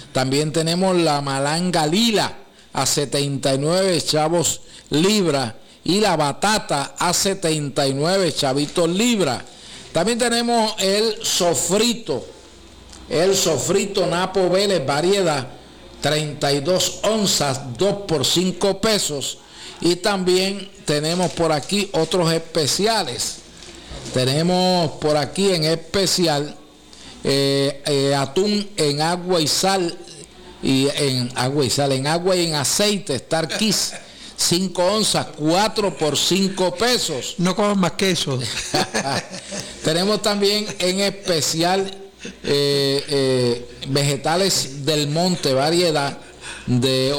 También tenemos la malanga lila a 79 chavos libra y la batata a 79 chavitos libra. También tenemos el sofrito Napo Vélez variedad 32 onzas, 2 por 5 pesos. Y también tenemos por aquí otros especiales. Tenemos por aquí en especial atún en agua y sal, en agua y en aceite, Star Kiss, 5 onzas, 4 por 5 pesos. No coman más queso. Tenemos también en especial vegetales del monte, variedad de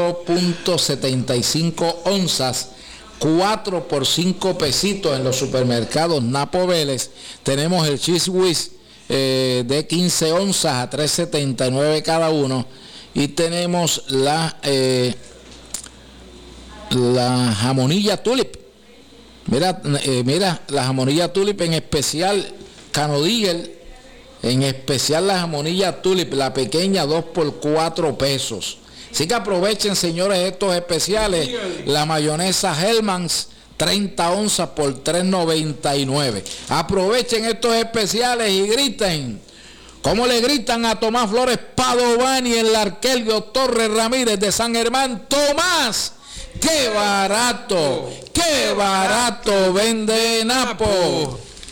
8.75 onzas, 4 por 5 pesitos en los supermercados Napo Vélez. Tenemos el Cheese Whiz de 15 onzas a 3.79 cada uno. Y tenemos la jamonilla Tulip. Mira, la jamonilla Tulip en especial, Canodigel, en especial la jamonilla Tulip, la pequeña, 2 por 4 pesos. Así que aprovechen, señores, estos especiales. La mayonesa Hellmann's, 30 onzas por 3.99. Aprovechen estos especiales y griten. ¿Cómo le gritan a Tomás Flores Padovani en la Arkelio Torres Ramírez de San Germán? ¡Tomás! ¡Qué barato! ¡Qué barato vende Napo!